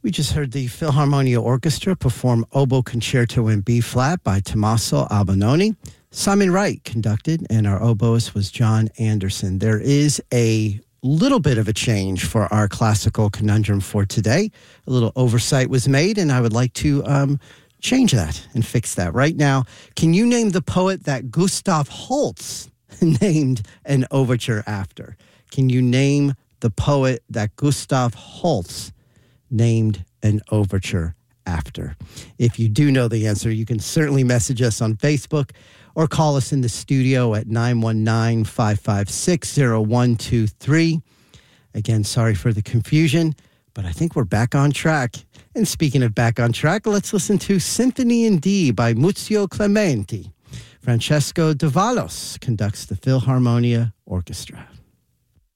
We just heard the Philharmonia Orchestra perform Oboe Concerto in B-flat by Tommaso Albinoni. Simon Wright conducted, and our oboist was John Anderson. There is a little bit of a change for our classical conundrum for today. A little oversight was made, and I would like to change that and fix that right now. Can you name the poet that Gustav Holst named an overture after? Can you name the poet that Gustav Holst named an overture after? If you do know the answer, you can certainly message us on Facebook or call us in the studio at 919-556-0123. Again, sorry for the confusion, but I think we're back on track. And speaking of back on track, let's listen to Symphony in D by Muzio Clementi. Francesco Davalos conducts the Philharmonia Orchestra.